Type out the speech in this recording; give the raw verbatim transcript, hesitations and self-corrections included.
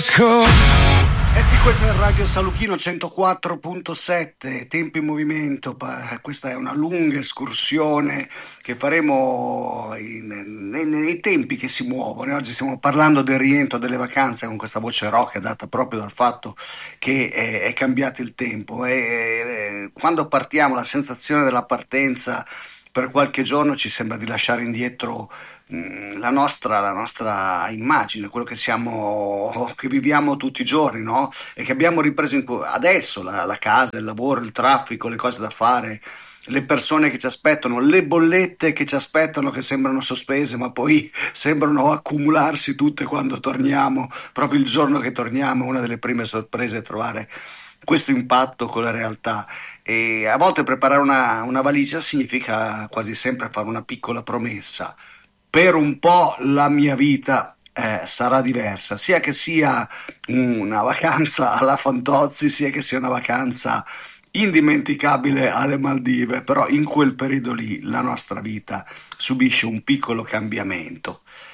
Eh sì, questo è il Radio Saluchino centoquattro virgola sette, Tempo in Movimento. Questa è una lunga escursione che faremo in, nei, nei tempi che si muovono. Oggi stiamo parlando del rientro delle vacanze con questa voce rock data proprio dal fatto che è, è cambiato il tempo. E, e, quando partiamo, la sensazione della partenza per qualche giorno ci sembra di lasciare indietro mh, la nostra, la nostra immagine, quello che siamo, che viviamo tutti i giorni, no? E che abbiamo ripreso in, adesso, la, la casa, il lavoro, il traffico, le cose da fare, le persone che ci aspettano, le bollette che ci aspettano, che sembrano sospese ma poi sembrano accumularsi tutte quando torniamo, proprio il giorno che torniamo. Una delle prime sorprese è trovare questo impatto con la realtà. E a volte preparare una, una valigia significa quasi sempre fare una piccola promessa: per un po' la mia vita eh, sarà diversa, sia che sia una vacanza alla Fantozzi, sia che sia una vacanza indimenticabile alle Maldive, però in quel periodo lì la nostra vita subisce un piccolo cambiamento.